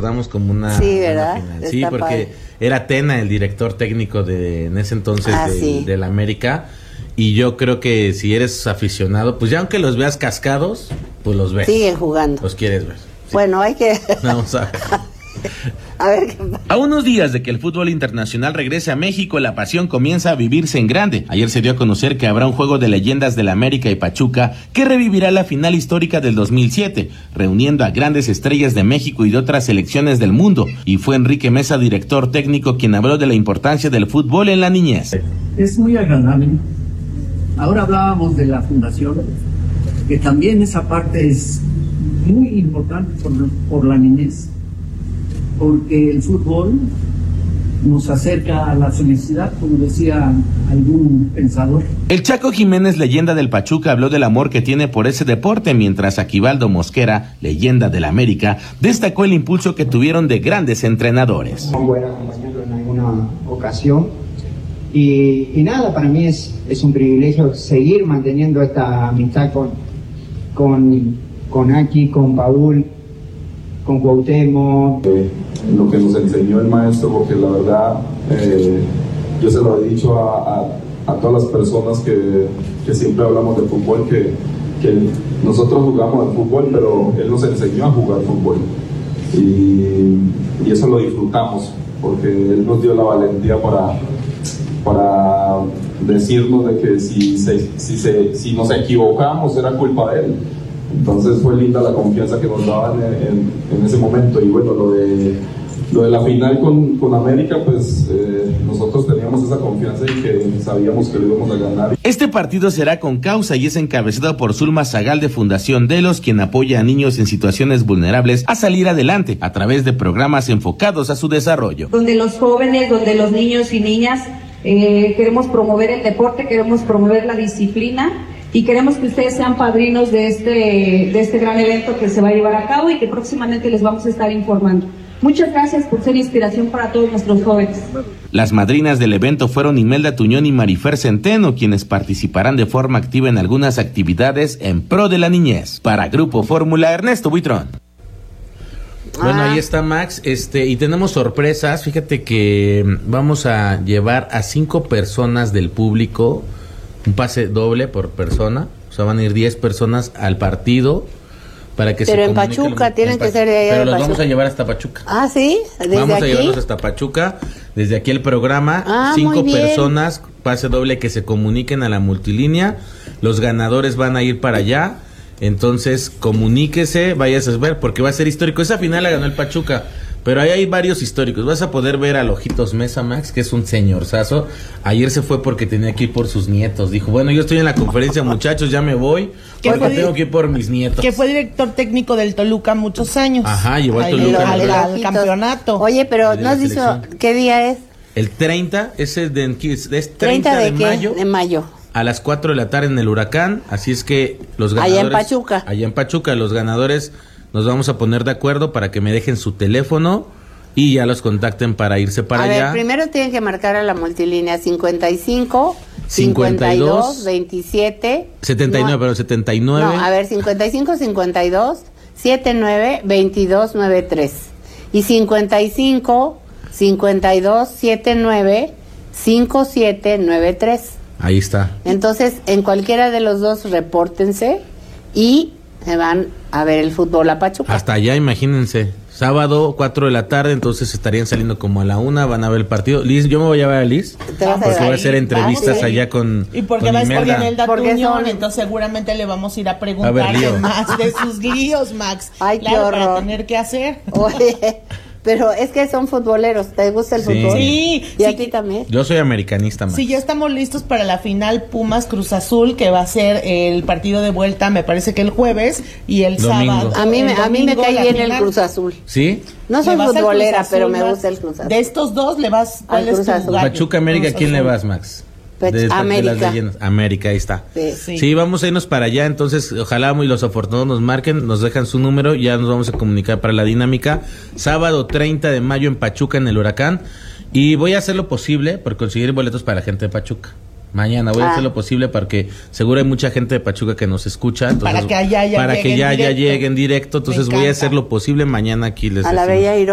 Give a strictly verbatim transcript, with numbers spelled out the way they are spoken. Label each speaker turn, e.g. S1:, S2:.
S1: recordamos como una,
S2: sí, ¿verdad?
S1: Una final. Sí, porque padre. Era Tena el director técnico de en ese entonces
S2: ah,
S1: de,
S2: sí.
S1: del América. Y yo creo que si eres aficionado, pues ya aunque los veas cascados, pues los ves.
S2: Siguen jugando.
S1: Los quieres ver. Sí.
S2: Bueno, hay que...
S1: Vamos a ver.
S2: A ver qué...
S3: A unos días de que el fútbol internacional regrese a México, la pasión comienza a vivirse en grande. Ayer se dio a conocer que habrá un juego de leyendas del América y Pachuca que revivirá la final histórica del dos mil siete, reuniendo a grandes estrellas de México y de otras selecciones del mundo. Y fue Enrique Mesa, director técnico, quien habló de la importancia del fútbol en la niñez.
S4: Es muy agradable. Ahora hablábamos de la fundación, que también esa parte es muy importante por, por la niñez, porque el fútbol nos acerca a la felicidad, como decía algún pensador.
S3: El Chaco Jiménez, leyenda del Pachuca, habló del amor que tiene por ese deporte, mientras Aquivaldo Mosquera, leyenda del América, destacó el impulso que tuvieron de grandes entrenadores.
S5: Muy buena acompañarlo en alguna ocasión. Y, y nada, para mí es, es un privilegio seguir manteniendo esta amistad con, con, con Aki, con Paul, con Cuauhtémoc.
S6: Eh, lo que nos enseñó el maestro, porque la verdad, eh, yo se lo he dicho a, a, a todas las personas que, que siempre hablamos de fútbol, que, que nosotros jugamos al fútbol, pero él nos enseñó a jugar fútbol. Y, y eso lo disfrutamos, porque él nos dio la valentía para... para decirnos de que si, se, si, se, si nos equivocamos era culpa de él. Entonces fue linda la confianza que nos daban en, en, en ese momento. Y bueno, lo de, lo de la final con, con América, pues eh, nosotros teníamos esa confianza y que sabíamos que lo íbamos a ganar.
S3: Este partido será con causa y es encabezado por Zulma Zagal de Fundación Delos, quien apoya a niños en situaciones vulnerables a salir adelante a través de programas enfocados a su desarrollo.
S7: Donde los jóvenes, donde los niños y niñas Eh, queremos promover el deporte, queremos promover la disciplina y queremos que ustedes sean padrinos de este, de este gran evento que se va a llevar a cabo y que próximamente les vamos a estar informando. Muchas gracias por ser inspiración para todos nuestros jóvenes.
S3: Las madrinas del evento fueron Imelda Tuñón y Marifer Centeno, quienes participarán de forma activa en algunas actividades en pro de la niñez. Para Grupo Fórmula, Ernesto Buitrón.
S1: Bueno, ahí está Max, este, y tenemos sorpresas. Fíjate que vamos a llevar a cinco personas del público, un pase doble por persona, o sea, van a ir diez personas al partido para que
S2: pero
S1: se
S2: en Pachuca,
S1: lo,
S2: tienen
S1: en
S2: que
S1: pa
S2: ser de allá.
S1: Pero
S2: de
S1: los
S2: Pachuca.
S1: vamos a llevar hasta Pachuca.
S2: Ah, ¿sí? ¿Desde
S1: vamos
S2: aquí?
S1: a llevarlos hasta Pachuca, desde aquí el programa,
S2: ah,
S1: cinco personas, pase doble, que se comuniquen a la multilínea, los ganadores van a ir para allá. Entonces, comuníquese, vayas a ver, porque va a ser histórico. Esa final la ganó el Pachuca, pero ahí hay varios históricos. Vas a poder ver al Ojitos Mesa, Max, que es un señorzazo. Ayer se fue porque tenía que ir por sus nietos. Dijo, bueno, yo estoy en la conferencia, muchachos, ya me voy, porque tengo que ir por mis nietos.
S8: Que fue director técnico del Toluca muchos años.
S1: Ajá, llevó al
S8: Ay,
S1: Toluca
S8: al, al, al campeonato.
S2: Oye, pero ¿no has dicho qué día es?
S1: El treinta, ese es de, es treinta,
S2: ¿treinta de,
S1: de
S2: qué?
S1: mayo.
S2: De mayo.
S1: A las cuatro de la tarde en el Huracán, así es que los ganadores...
S2: Allá en Pachuca.
S1: Allá en Pachuca, los ganadores nos vamos a poner de acuerdo para que me dejen su teléfono y ya los contacten para irse para
S2: a
S1: allá.
S2: A ver, primero tienen que marcar a la multilínea cincuenta y cinco, cincuenta y dos, veintisiete...
S1: setenta y nueve, no, pero setenta y nueve...
S2: No, a ver, cincuenta y cinco, cincuenta y dos, setenta y nueve, veintidós noventa y tres. Y cincuenta y cinco, cincuenta y dos, setenta y nueve, cincuenta y siete noventa y tres.
S1: Ahí está.
S2: Entonces, en cualquiera de los dos, repórtense y se van a ver el fútbol a Pachuca.
S1: Hasta allá, imagínense. Sábado, cuatro de la tarde, entonces estarían saliendo como a la una, van a ver el partido. Liz, yo me voy a llevar a Liz,
S2: ¿Te vas a
S1: porque voy a hacer
S2: ir?
S1: entrevistas
S2: ¿Vas?
S1: allá con
S8: Y porque
S1: con
S8: va a estar
S1: Imelda.
S8: Imelda
S2: Porque
S8: Tuñón,
S2: son-
S8: entonces seguramente le vamos a ir a
S1: A
S8: preguntar
S1: ver, lío.
S8: más de sus líos, Max.
S2: Ay, qué
S8: Claro, para
S2: horror.
S8: tener que hacer.
S2: Oye, pero es que son futboleros. ¿Te gusta el
S1: Sí.
S2: fútbol?
S8: Sí,
S2: ¿Y
S8: sí.
S2: a ti también?
S1: Yo soy americanista, Max.
S8: Sí, ya estamos listos para la final Pumas Cruz Azul, que va a ser el partido de vuelta, me parece que el jueves y el
S1: Domingo.
S8: sábado.
S2: A mí,
S8: el
S2: me, a mí me
S8: domingo,
S2: cae
S8: la
S2: bien el
S8: final.
S2: Cruz Azul.
S1: ¿Sí?
S2: No soy
S8: ¿Le vas al
S2: futbolera,
S8: Cruz
S2: pero
S8: Azul,
S2: me
S8: Max?
S2: gusta el Cruz Azul.
S8: De estos dos, ¿le vas? ¿Cuál
S2: Al
S8: es
S2: Cruz
S8: tu
S2: Azul.
S8: gallo?
S1: Pachuca, América,
S8: Cruz
S1: ¿quién le
S8: Azul.
S1: vas, Max?
S2: Pach-
S1: De- de
S2: América.
S1: las leyendas. América, ahí está.
S2: Sí.
S8: Sí.
S1: Sí, vamos a irnos para allá, entonces ojalá muy los afortunados nos marquen, nos dejan su número, ya nos vamos a comunicar para la dinámica. Sábado treinta de mayo en Pachuca, en el Huracán, y voy a hacer lo posible por conseguir boletos para la gente de Pachuca. Mañana voy
S2: Ah.
S1: a hacer lo posible porque seguro hay mucha gente de Pachuca que nos escucha, entonces,
S8: Para que allá ya
S1: para que
S8: lleguen
S1: ya, ya
S8: directo.
S1: lleguen directo, entonces
S8: Me
S1: voy a
S8: encanta.
S1: hacer lo posible, mañana aquí les
S2: A la
S1: decimos.
S2: Bella Irosa.